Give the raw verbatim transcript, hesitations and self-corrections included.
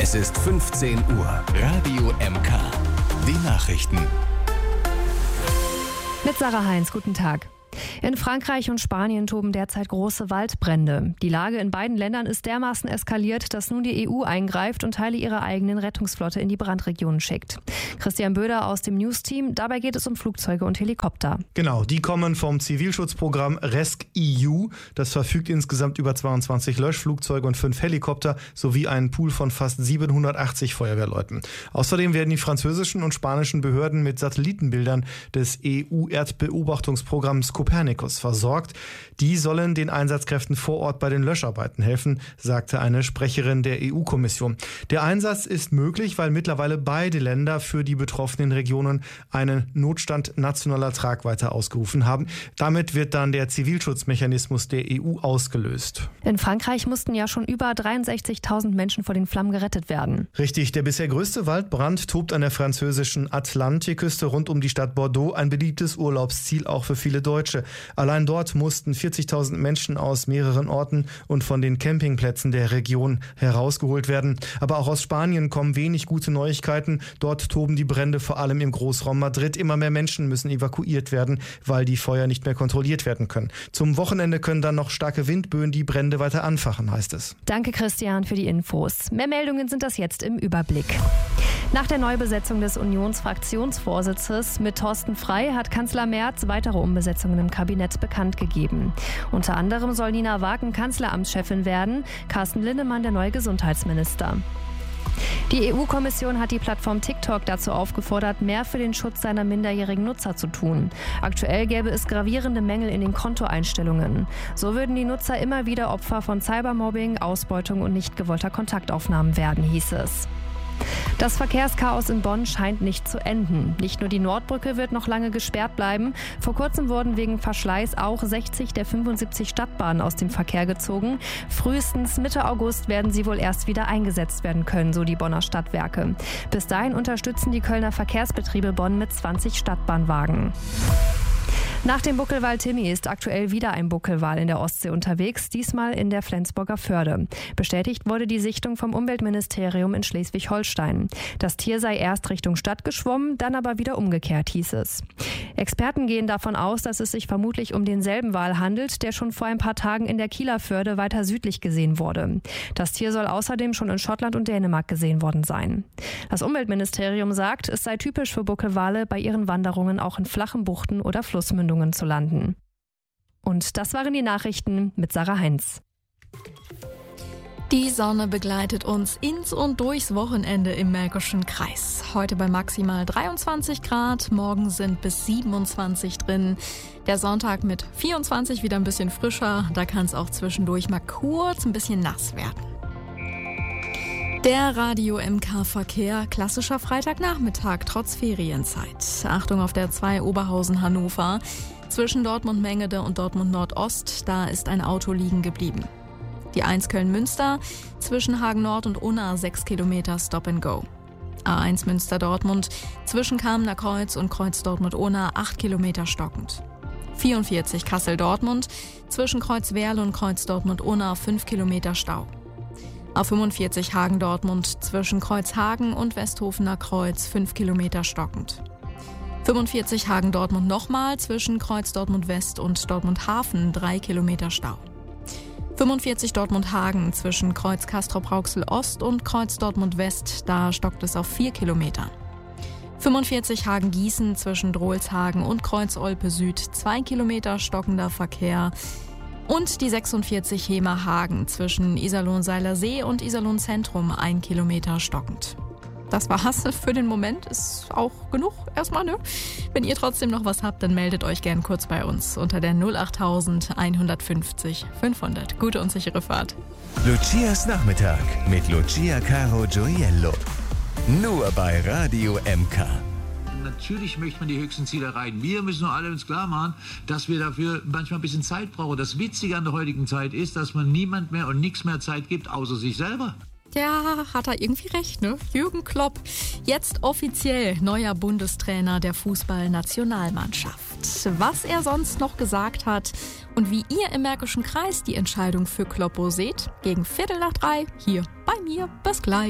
Es ist fünfzehn Uhr. Radio M K. Die Nachrichten. Mit Sarah Heinz, guten Tag. In Frankreich und Spanien toben derzeit große Waldbrände. Die Lage in beiden Ländern ist dermaßen eskaliert, dass nun die E U eingreift und Teile ihrer eigenen Rettungsflotte in die Brandregionen schickt. Christian Böder aus dem News-Team. Dabei geht es um Flugzeuge und Helikopter. Genau, die kommen vom Zivilschutzprogramm rescEU. Das verfügt insgesamt über zweiundzwanzig Löschflugzeuge und fünf Helikopter sowie einen Pool von fast siebenhundertachtzig Feuerwehrleuten. Außerdem werden die französischen und spanischen Behörden mit Satellitenbildern des E U-Erdbeobachtungsprogramms Copernicus versorgt. Die sollen den Einsatzkräften vor Ort bei den Löscharbeiten helfen, sagte eine Sprecherin der E U-Kommission. Der Einsatz ist möglich, weil mittlerweile beide Länder für die betroffenen Regionen einen Notstand nationaler Tragweite ausgerufen haben. Damit wird dann der Zivilschutzmechanismus der E U ausgelöst. In Frankreich mussten ja schon über dreiundsechzigtausend Menschen vor den Flammen gerettet werden. Richtig, der bisher größte Waldbrand tobt an der französischen Atlantikküste rund um die Stadt Bordeaux, ein beliebtes Urlaubsziel auch für viele Deutsche. Allein dort mussten vierzigtausend Menschen aus mehreren Orten und von den Campingplätzen der Region herausgeholt werden. Aber auch aus Spanien kommen wenig gute Neuigkeiten. Dort toben die Brände vor allem im Großraum Madrid. Immer mehr Menschen müssen evakuiert werden, weil die Feuer nicht mehr kontrolliert werden können. Zum Wochenende können dann noch starke Windböen die Brände weiter anfachen, heißt es. Danke, Christian, für die Infos. Mehr Meldungen sind das jetzt im Überblick. Nach der Neubesetzung des Unionsfraktionsvorsitzes mit Thorsten Frey hat Kanzler Merz weitere Umbesetzungen im Kabinett bekannt gegeben. Unter anderem soll Nina Wagen Kanzleramtschefin werden, Carsten Linnemann der neue Gesundheitsminister. Die E U-Kommission hat die Plattform TikTok dazu aufgefordert, mehr für den Schutz seiner minderjährigen Nutzer zu tun. Aktuell gäbe es gravierende Mängel in den Kontoeinstellungen. So würden die Nutzer immer wieder Opfer von Cybermobbing, Ausbeutung und nicht gewollter Kontaktaufnahmen werden, hieß es. Das Verkehrschaos in Bonn scheint nicht zu enden. Nicht nur die Nordbrücke wird noch lange gesperrt bleiben. Vor kurzem wurden wegen Verschleiß auch sechzig der fünfundsiebzig Stadtbahnen aus dem Verkehr gezogen. Frühestens Mitte August werden sie wohl erst wieder eingesetzt werden können, so die Bonner Stadtwerke. Bis dahin unterstützen die Kölner Verkehrsbetriebe Bonn mit zwanzig Stadtbahnwagen. Nach dem Buckelwal Timmy ist aktuell wieder ein Buckelwal in der Ostsee unterwegs, diesmal in der Flensburger Förde. Bestätigt wurde die Sichtung vom Umweltministerium in Schleswig-Holstein. Das Tier sei erst Richtung Stadt geschwommen, dann aber wieder umgekehrt, hieß es. Experten gehen davon aus, dass es sich vermutlich um denselben Wal handelt, der schon vor ein paar Tagen in der Kieler Förde weiter südlich gesehen wurde. Das Tier soll außerdem schon in Schottland und Dänemark gesehen worden sein. Das Umweltministerium sagt, es sei typisch für Buckelwale, bei ihren Wanderungen auch in flachen Buchten oder Flussmündungen zu landen. Und das waren die Nachrichten mit Sarah Heinz. Die Sonne begleitet uns ins und durchs Wochenende im Märkischen Kreis. Heute bei maximal dreiundzwanzig Grad, morgen sind bis siebenundzwanzig drin. Der Sonntag mit vierundzwanzig wieder ein bisschen frischer, da kann es auch zwischendurch mal kurz ein bisschen nass werden. Der Radio M K-Verkehr, klassischer Freitagnachmittag trotz Ferienzeit. Achtung auf der zwei Oberhausen-Hannover. Zwischen Dortmund-Mengede und Dortmund-Nordost, da ist ein Auto liegen geblieben. Die eins Köln-Münster, zwischen Hagen-Nord und Unna sechs Kilometer Stop and Go. A eins Münster-Dortmund, zwischen Kamener Kreuz und Kreuz Dortmund-Unna acht Kilometer stockend. vierundvierzig Kassel-Dortmund, zwischen Kreuz-Werl und Kreuz Dortmund-Unna fünf Kilometer Stau. A fünfundvierzig Hagen-Dortmund, zwischen Kreuzhagen und Westhofener Kreuz fünf Kilometer stockend. fünfundvierzig Hagen-Dortmund nochmal, zwischen Kreuz Dortmund-West und Dortmund-Hafen drei Kilometer Stau. fünfundvierzig Dortmund-Hagen, zwischen Kreuz Castrop-Rauxel-Ost und Kreuz Dortmund-West, da stockt es auf vier Kilometer. fünfundvierzig Hagen-Gießen, zwischen Drohlshagen und Kreuz Olpe-Süd zwei Kilometer stockender Verkehr. Und die sechsundvierzig Hemer-Hagen, zwischen Iserlohn-Seilersee und Iserlohn-Zentrum ein Kilometer stockend. Das war's für den Moment, ist auch genug erstmal, ne? Wenn ihr trotzdem noch was habt, dann meldet euch gern kurz bei uns unter der null acht hundertfünfzig fünfhundert. Gute und sichere Fahrt. Lucias Nachmittag mit Lucia Caro Gioiello. Nur bei Radio M K. Natürlich möchte man die höchsten Ziele erreichen. Wir müssen nur alle uns klar machen, dass wir dafür manchmal ein bisschen Zeit brauchen. Das Witzige an der heutigen Zeit ist, dass man niemand mehr und nichts mehr Zeit gibt, außer sich selber. Ja, hat er irgendwie recht, ne? Jürgen Klopp, jetzt offiziell neuer Bundestrainer der Fußballnationalmannschaft. Was er sonst noch gesagt hat und wie ihr im Märkischen Kreis die Entscheidung für Kloppo seht, gegen Viertel nach drei hier bei mir. Bis gleich.